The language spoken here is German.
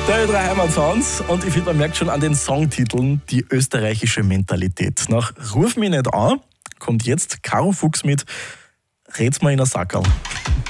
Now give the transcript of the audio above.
Der Ö3 Heimatsounds und ich finde, man merkt schon an den Songtiteln die österreichische Mentalität. Nach Ruf mich nicht an kommt jetzt Caro Fuchs mit Red's mal in ein Sackerl.